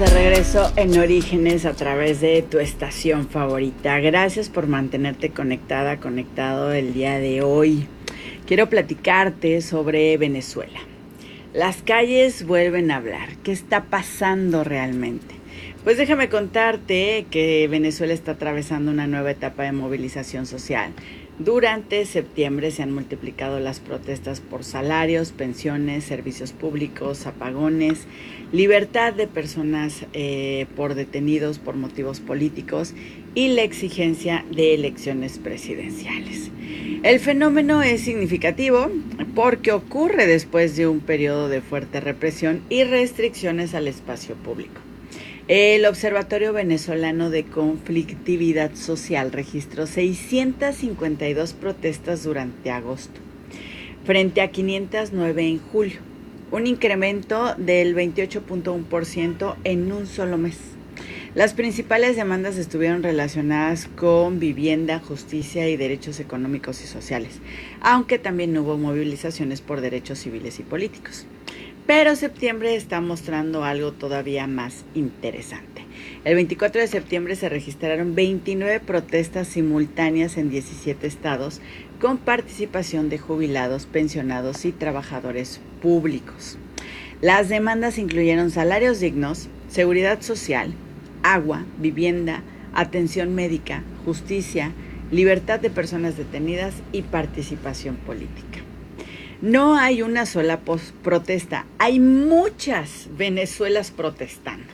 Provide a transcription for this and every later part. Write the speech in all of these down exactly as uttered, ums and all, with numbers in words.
de regreso en Orígenes a través de tu estación favorita. Gracias por mantenerte conectada, conectado el día de hoy. Quiero platicarte sobre Venezuela. Las calles vuelven a hablar. ¿Qué está pasando realmente? Pues déjame contarte que Venezuela está atravesando una nueva etapa de movilización social. Durante septiembre se han multiplicado las protestas por salarios, pensiones, servicios públicos, apagones, libertad de personas eh, por detenidos por motivos políticos y la exigencia de elecciones presidenciales. El fenómeno es significativo porque ocurre después de un periodo de fuerte represión y restricciones al espacio público. El Observatorio Venezolano de Conflictividad Social registró seiscientas cincuenta y dos protestas durante agosto, frente a quinientas nueve en julio, un incremento del veintiocho punto uno por ciento en un solo mes. Las principales demandas estuvieron relacionadas con vivienda, justicia y derechos económicos y sociales, aunque también hubo movilizaciones por derechos civiles y políticos. Pero septiembre está mostrando algo todavía más interesante. El veinticuatro de septiembre se registraron veintinueve protestas simultáneas en diecisiete estados con participación de jubilados, pensionados y trabajadores públicos. Las demandas incluyeron salarios dignos, seguridad social, agua, vivienda, atención médica, justicia, libertad de personas detenidas y participación política. No hay una sola protesta, hay muchas Venezuelas protestando.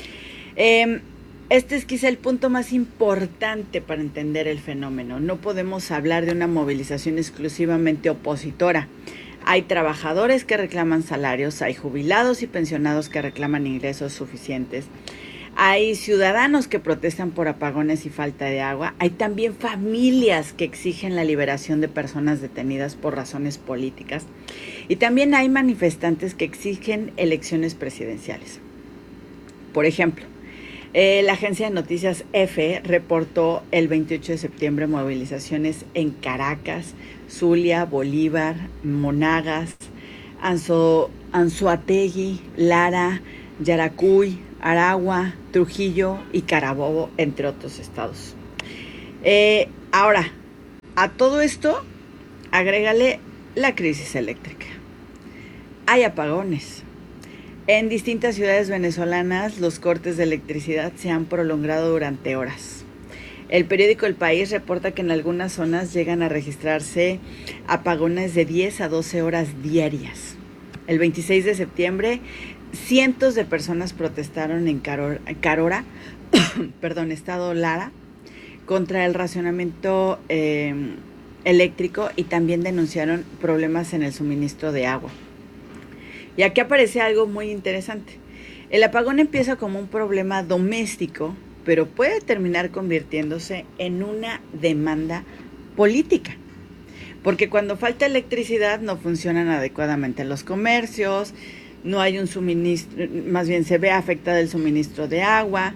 Eh, este es quizá el punto más importante para entender el fenómeno. No podemos hablar de una movilización exclusivamente opositora. Hay trabajadores que reclaman salarios, hay jubilados y pensionados que reclaman ingresos suficientes. Hay ciudadanos que protestan por apagones y falta de agua. Hay también familias que exigen la liberación de personas detenidas por razones políticas. Y también hay manifestantes que exigen elecciones presidenciales. Por ejemplo, eh, la agencia de noticias EFE reportó el veintiocho de septiembre movilizaciones en Caracas, Zulia, Bolívar, Monagas, Anzo, Anzoátegui, Lara, Yaracuy, Aragua, Trujillo y Carabobo, entre otros estados. Eh, ahora, a todo esto, agrégale la crisis eléctrica. Hay apagones. En distintas ciudades venezolanas, los cortes de electricidad se han prolongado durante horas. El periódico El País reporta que en algunas zonas llegan a registrarse apagones de diez a doce horas diarias. El veintiséis de septiembre, cientos de personas protestaron en Carora, Carora perdón, estado Lara, contra el racionamiento eh, eléctrico y también denunciaron problemas en el suministro de agua. Y aquí aparece algo muy interesante. El apagón empieza como un problema doméstico, pero puede terminar convirtiéndose en una demanda política. Porque cuando falta electricidad no funcionan adecuadamente los comercios, no hay un suministro, más bien se ve afectado el suministro de agua,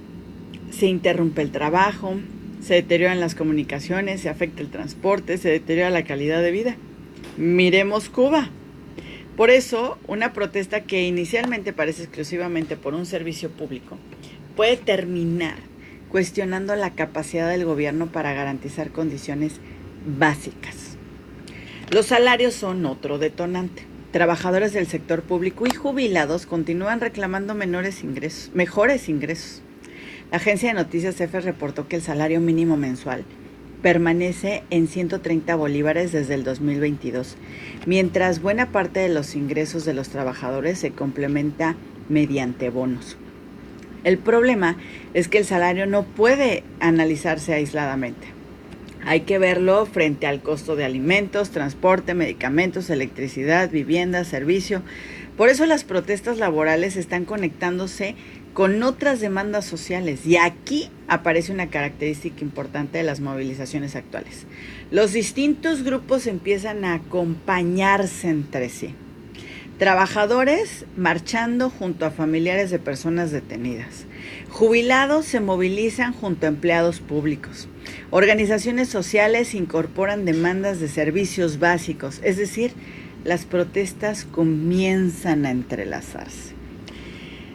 se interrumpe el trabajo, se deterioran las comunicaciones, se afecta el transporte, se deteriora la calidad de vida. Miremos Cuba. Por eso, una protesta que inicialmente parece exclusivamente por un servicio público puede terminar cuestionando la capacidad del gobierno para garantizar condiciones básicas. Los salarios son otro detonante. Trabajadores del sector público y jubilados continúan reclamando menores ingresos, mejores ingresos. La agencia de noticias EFE reportó que el salario mínimo mensual permanece en ciento treinta bolívares desde el dos mil veintidós, mientras buena parte de los ingresos de los trabajadores se complementa mediante bonos. El problema es que el salario no puede analizarse aisladamente. Hay que verlo frente al costo de alimentos, transporte, medicamentos, electricidad, vivienda, servicio. Por eso las protestas laborales están conectándose con otras demandas sociales. Y aquí aparece una característica importante de las movilizaciones actuales. Los distintos grupos empiezan a acompañarse entre sí. Trabajadores marchando junto a familiares de personas detenidas. Jubilados se movilizan junto a empleados públicos. Organizaciones sociales incorporan demandas de servicios básicos, es decir, las protestas comienzan a entrelazarse.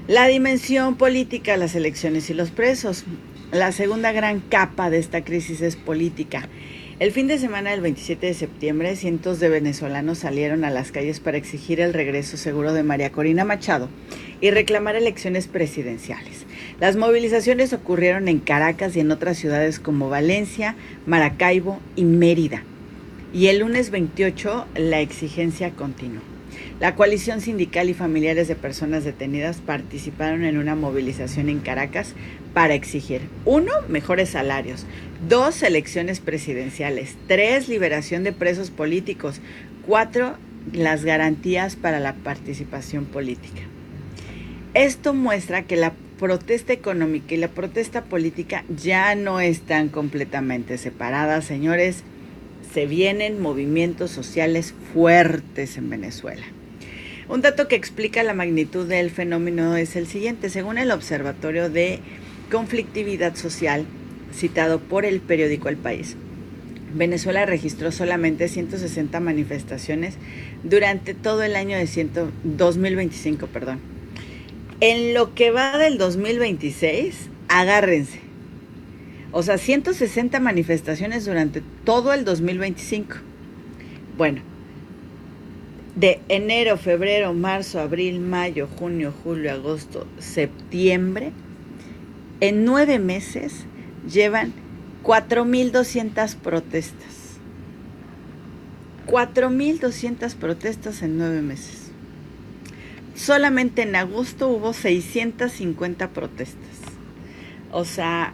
La dimensión política, las elecciones y los presos. La segunda gran capa de esta crisis es política. El fin de semana del veintisiete de septiembre, cientos de venezolanos salieron a las calles para exigir el regreso seguro de María Corina Machado y reclamar elecciones presidenciales. Las movilizaciones ocurrieron en Caracas y en otras ciudades como Valencia, Maracaibo y Mérida. Y el lunes veintiocho la exigencia continuó. La coalición sindical y familiares de personas detenidas participaron en una movilización en Caracas para exigir: uno, mejores salarios; dos, elecciones presidenciales; tres, liberación de presos políticos; cuatro, las garantías para la participación política. Esto muestra que la protesta económica y la protesta política ya no están completamente separadas, señores. Se vienen movimientos sociales fuertes en Venezuela. Un dato que explica la magnitud del fenómeno es el siguiente. Según el Observatorio de Conflictividad Social, citado por el periódico El País, Venezuela registró solamente ciento sesenta manifestaciones durante todo el año de dos mil veinticinco. Perdón. En lo que va del dos mil veintiséis, agárrense. O sea, ciento sesenta manifestaciones durante todo el dos mil veinticinco. Bueno, de enero, febrero, marzo, abril, mayo, junio, julio, agosto, septiembre, en nueve meses llevan cuatro mil doscientas protestas. cuatro mil doscientas protestas en nueve meses. Solamente en agosto hubo seiscientas cincuenta protestas. O sea,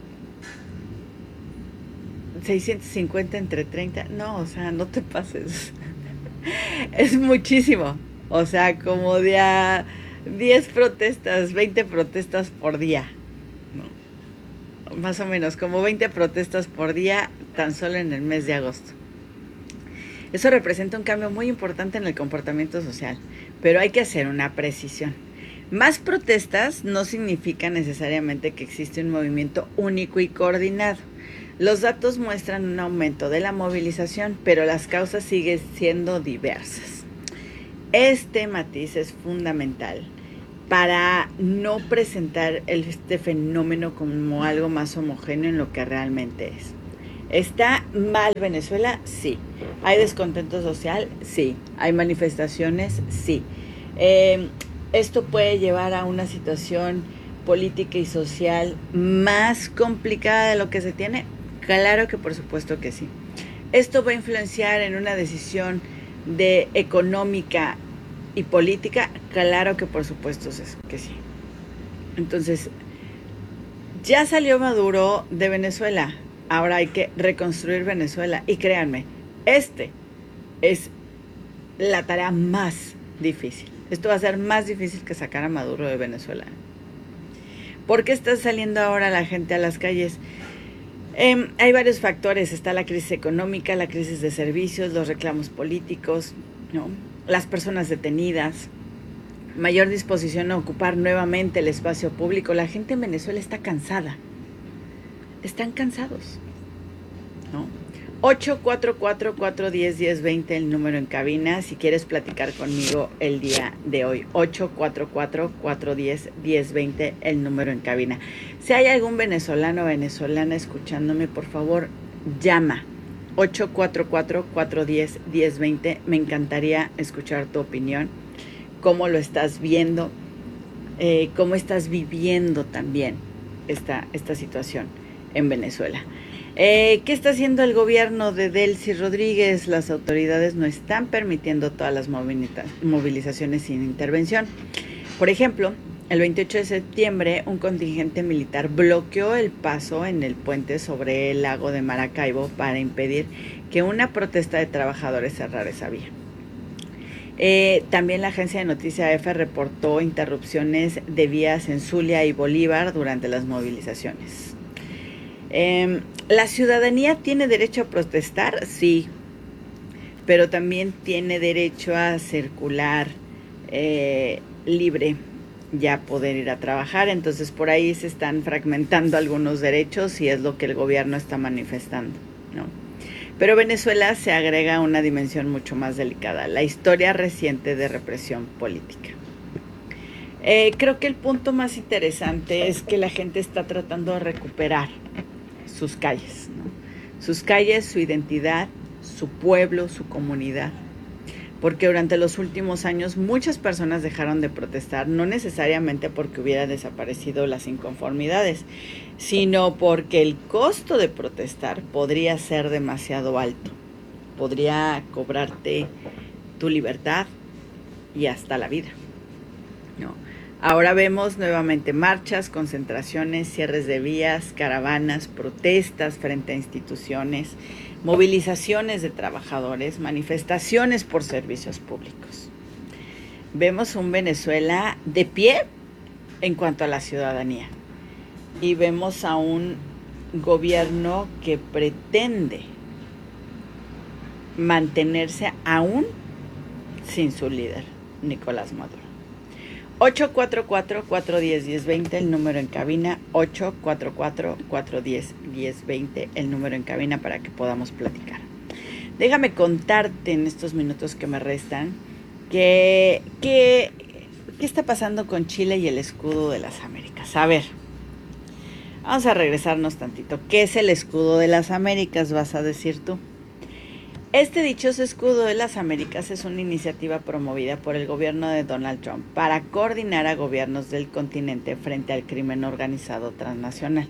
seiscientos cincuenta entre treinta. No, o sea, no te pases. Es muchísimo. O sea, como de a diez protestas, veinte protestas por día. No, más o menos, como veinte protestas por día tan solo en el mes de agosto. Eso representa un cambio muy importante en el comportamiento social, pero hay que hacer una precisión. Más protestas no significa necesariamente que existe un movimiento único y coordinado. Los datos muestran un aumento de la movilización, pero las causas siguen siendo diversas. Este matiz es fundamental para no presentar este fenómeno como algo más homogéneo en lo que realmente es. ¿Está mal Venezuela? Sí. ¿Hay descontento social? Sí. ¿Hay manifestaciones? Sí. Eh, ¿Esto puede llevar a una situación política y social más complicada de lo que se tiene? Claro que por supuesto que sí. ¿Esto va a influenciar en una decisión de económica y política? Claro que por supuesto que sí. Entonces, ya salió Maduro de Venezuela. Ahora hay que reconstruir Venezuela. Y créanme, este es la tarea más difícil. Esto va a ser más difícil que sacar a Maduro de Venezuela. ¿Por qué está saliendo ahora la gente a las calles? Eh, hay varios factores. Está la crisis económica, la crisis de servicios, los reclamos políticos, ¿no? Las personas detenidas, mayor disposición a ocupar nuevamente el espacio público. La gente en Venezuela está cansada. Están cansados, ¿no? ocho cuatro cuatro, cuatro uno cero, uno cero dos cero, el número en cabina, si quieres platicar conmigo el día de hoy. ocho cuatro cuatro, cuatro uno cero, uno cero dos cero, el número en cabina. Si hay algún venezolano o venezolana escuchándome, por favor, llama. ocho cuatro cuatro, cuatro uno cero, uno cero dos cero. Me encantaría escuchar tu opinión. ¿Cómo lo estás viendo? Eh, ¿Cómo estás viviendo también esta, esta situación en Venezuela? Eh, ¿Qué está haciendo el gobierno de Delcy Rodríguez? Las autoridades no están permitiendo todas las movilizaciones sin intervención. Por ejemplo, el veintiocho de septiembre, un contingente militar bloqueó el paso en el puente sobre el lago de Maracaibo para impedir que una protesta de trabajadores cerrara esa vía. Eh, también la agencia de noticias E F reportó interrupciones de vías en Zulia y Bolívar durante las movilizaciones. Eh, ¿La ciudadanía tiene derecho a protestar? Sí, pero también tiene derecho a circular eh, libre, ya poder ir a trabajar. Entonces por ahí se están fragmentando algunos derechos y es lo que el gobierno está manifestando, ¿no? Pero Venezuela se agrega una dimensión mucho más delicada, la historia reciente de represión política. Eh, creo que el punto más interesante es que la gente está tratando de recuperar sus calles, ¿no? Sus calles, su identidad, su pueblo, su comunidad. Porque durante los últimos años muchas personas dejaron de protestar, no necesariamente porque hubieran desaparecido las inconformidades, sino porque el costo de protestar podría ser demasiado alto. Podría cobrarte tu libertad y hasta la vida, ¿no? Ahora vemos nuevamente marchas, concentraciones, cierres de vías, caravanas, protestas frente a instituciones, movilizaciones de trabajadores, manifestaciones por servicios públicos. Vemos un Venezuela de pie en cuanto a la ciudadanía y vemos a un gobierno que pretende mantenerse aún sin su líder, Nicolás Maduro. ocho cuatro cuatro, cuatro uno cero, uno cero dos cero, el número en cabina, ocho cuatro cuatro, cuatro uno cero, uno cero dos cero, el número en cabina para que podamos platicar. Déjame contarte en estos minutos que me restan que, que, qué está pasando con Chile y el escudo de las Américas. A ver, vamos a regresarnos tantito. ¿Qué es el escudo de las Américas, vas a decir tú? Este dichoso escudo de las Américas es una iniciativa promovida por el gobierno de Donald Trump para coordinar a gobiernos del continente frente al crimen organizado transnacional.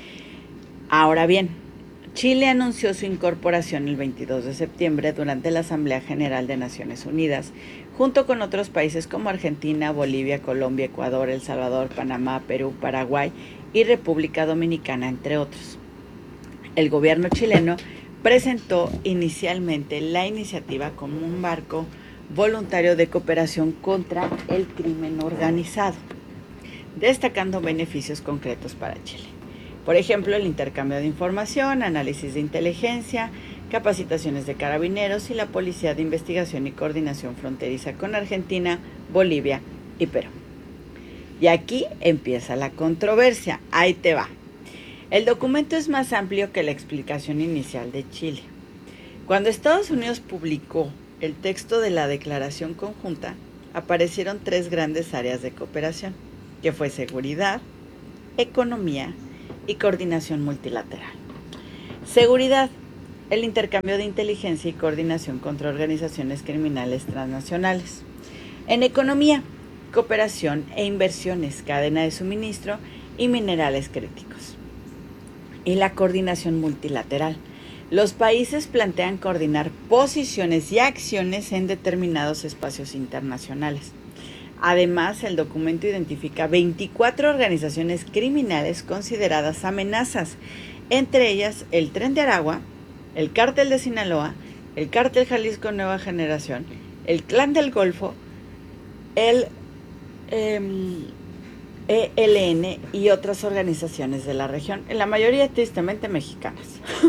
Ahora bien, Chile anunció su incorporación el veintidós de septiembre durante la Asamblea General de Naciones Unidas, junto con otros países como Argentina, Bolivia, Colombia, Ecuador, El Salvador, Panamá, Perú, Paraguay y República Dominicana, entre otros. El gobierno chileno presentó inicialmente la iniciativa como un marco voluntario de cooperación contra el crimen organizado, destacando beneficios concretos para Chile. Por ejemplo, el intercambio de información, análisis de inteligencia, capacitaciones de carabineros y la Policía de Investigación y Coordinación Fronteriza con Argentina, Bolivia y Perú. Y aquí empieza la controversia. Ahí te va. El documento es más amplio que la explicación inicial de Chile. Cuando Estados Unidos publicó el texto de la declaración conjunta, aparecieron tres grandes áreas de cooperación, que fue seguridad, economía y coordinación multilateral. Seguridad, el intercambio de inteligencia y coordinación contra organizaciones criminales transnacionales. En economía, cooperación e inversiones, cadena de suministro y minerales críticos. Y la coordinación multilateral. Los países plantean coordinar posiciones y acciones en determinados espacios internacionales. Además, el documento identifica veinticuatro organizaciones criminales consideradas amenazas, entre ellas el Tren de Aragua, el Cártel de Sinaloa, el Cártel Jalisco Nueva Generación, el Clan del Golfo, el eh, E L N y otras organizaciones de la región, en la mayoría tristemente mexicanas.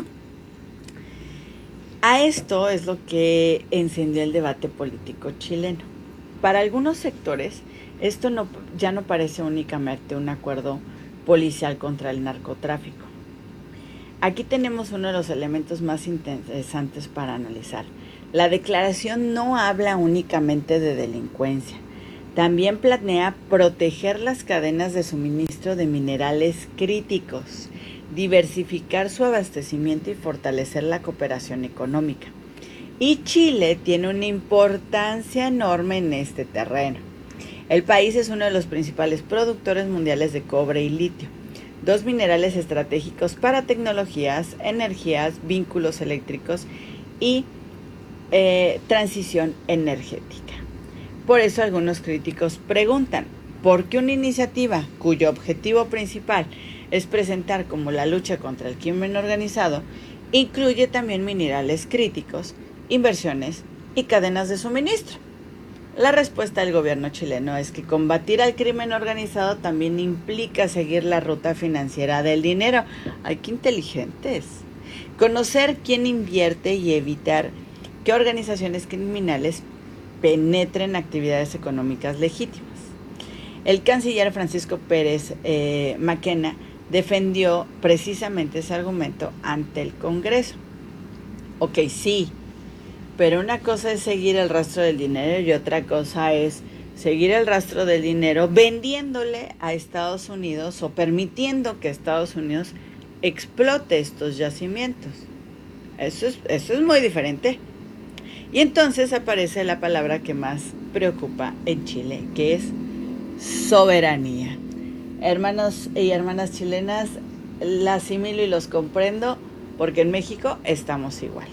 A esto es lo que encendió el debate político chileno. Para algunos sectores, esto no, ya no parece únicamente un acuerdo policial contra el narcotráfico. Aquí tenemos uno de los elementos más interesantes para analizar. La declaración no habla únicamente de delincuencia. También planea proteger las cadenas de suministro de minerales críticos, diversificar su abastecimiento y fortalecer la cooperación económica. Y Chile tiene una importancia enorme en este terreno. El país es uno de los principales productores mundiales de cobre y litio, dos minerales estratégicos para tecnologías, energías, vínculos eléctricos y eh, transición energética. Por eso algunos críticos preguntan, ¿por qué una iniciativa cuyo objetivo principal es presentar como la lucha contra el crimen organizado incluye también minerales críticos, inversiones y cadenas de suministro? La respuesta del gobierno chileno es que combatir al crimen organizado también implica seguir la ruta financiera del dinero. ¡Ay, qué inteligentes! Conocer quién invierte y evitar que organizaciones criminales penetren actividades económicas legítimas. El canciller Francisco Pérez eh, Maquena defendió precisamente ese argumento ante el Congreso. Ok, sí, pero una cosa es seguir el rastro del dinero y otra cosa es seguir el rastro del dinero vendiéndole a Estados Unidos o permitiendo que Estados Unidos explote estos yacimientos. Eso es, eso es muy diferente. Y entonces aparece la palabra que más preocupa en Chile, que es soberanía. Hermanos y hermanas chilenas, la asimilo y los comprendo porque en México estamos igual.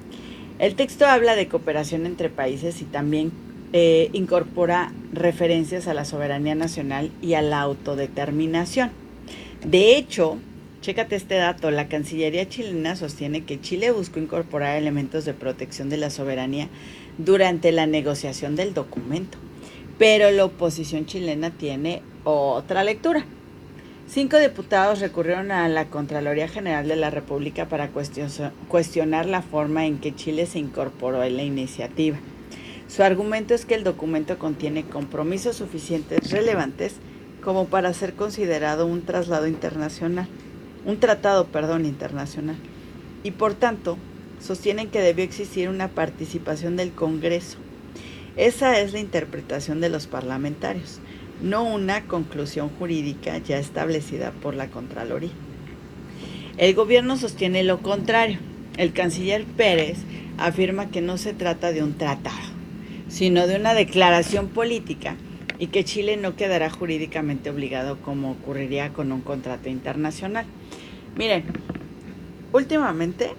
El texto habla de cooperación entre países y también eh, incorpora referencias a la soberanía nacional y a la autodeterminación. De hecho, chécate este dato, la Cancillería chilena sostiene que Chile buscó incorporar elementos de protección de la soberanía durante la negociación del documento, pero la oposición chilena tiene otra lectura. Cinco diputados recurrieron a la Contraloría General de la República para cuestionar la forma en que Chile se incorporó en la iniciativa. Su argumento es que el documento contiene compromisos suficientes relevantes como para ser considerado un traslado internacional, un tratado, perdón, internacional, y por tanto sostienen que debió existir una participación del Congreso. Esa es la interpretación de los parlamentarios, no una conclusión jurídica ya establecida por la Contraloría. El gobierno sostiene lo contrario. El canciller Pérez afirma que no se trata de un tratado, sino de una declaración política y que Chile no quedará jurídicamente obligado como ocurriría con un contrato internacional. Miren, últimamente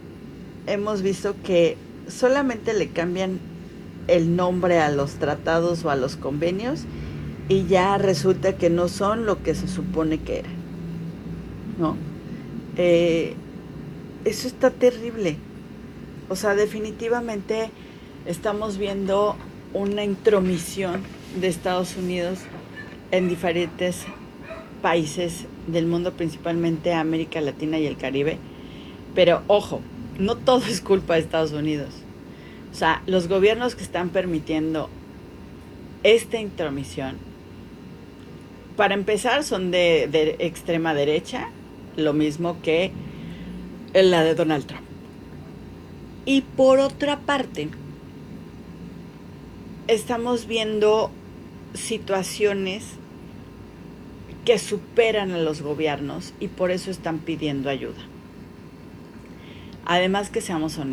hemos visto que solamente le cambian el nombre a los tratados o a los convenios y ya resulta que no son lo que se supone que eran, ¿no? Eh, eso está terrible. O sea, definitivamente estamos viendo una intromisión de Estados Unidos en diferentes países del mundo, principalmente América Latina y el Caribe. Pero ojo, no todo es culpa de Estados Unidos. O sea, los gobiernos que están permitiendo esta intromisión, para empezar, son de, de extrema derecha, lo mismo que la de Donald Trump. Y por otra parte, estamos viendo situaciones que superan a los gobiernos y por eso están pidiendo ayuda. Además, que seamos honestos.